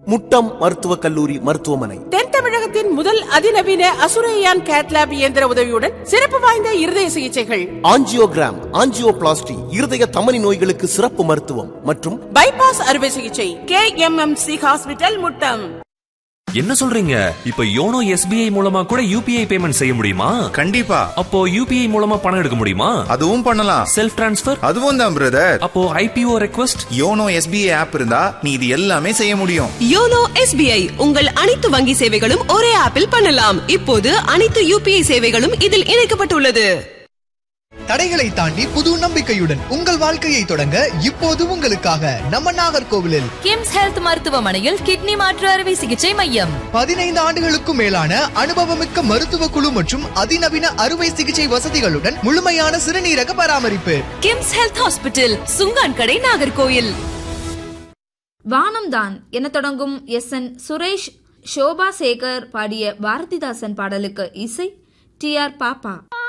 முட்டம் மருத்துவக் கல்லூரி மருத்துவமனை. தென் தமிழகத்தின் முதல் அதிநவீன அசுரையான் கேட்லாப் இயந்திர உதவியுடன் சிறப்பு வாய்ந்த இருதய சிகிச்சைகள், ஆஞ்சியோகிராம், ஆஞ்சியோபிளாஸ்டி, இருதய தமனி நோய்களுக்கு சிறப்பு மருத்துவம் மற்றும் பைபாஸ் அறுவை சிகிச்சை. KMMC hospital, Muttam. என்ன சொல்றீங்க? இப்ப யோனோ SBI மூலமா கூட UPI பேமெண்ட் செய்ய முடியுமா? கண்டிப்பா. அப்போ UPI மூலமா பணம் எடுக்க முடியுமா? அதுவும் பண்ணலாம். Self transfer? அதுவும் தான் பிரதர். அப்போ IPO request? YONO SBI app இருந்தா நீ இது எல்லாமே செய்ய முடியும். யோனோ SBI உங்கள் அனைத்து வங்கி சேவைகளும் ஒரே ஆப்பில் பண்ணலாம். இப்போது அனைத்து UPI சேவைகளும் இதில் இணைக்கப்பட்டுள்ளது. தடைகளை தாண்டி புது நம்பிக்கையுடன் உங்கள் வாழ்க்கையை தொடங்க இப்போது உங்களுக்காக நம்ம நாகர்கோவிலில் கிம்ஸ் ஹெல்த் மருத்துவமனையில் கிட்னி மாற்று அறுவை சிகிச்சை மையம். 15 ஆண்டுகளுக்கும் மேலான அனுபவமிக்க மருத்துவ குழு மற்றும் அதிநவீன அறுவை சிகிச்சை வசதிகளுடன் முழுமையான சிறுநீரக பராமரிப்பு. கிம்ஸ் ஹெல்த் ஹாஸ்பிட்டல், சுங்கான் கடை, நாகர்கோவில். வானம்தான் என தொடங்கும் SN சுரேஷ், ஷோபா சேகர் பாடிய பாரதிதாசன் பாடலுக்கு இசை TR பாப்பா.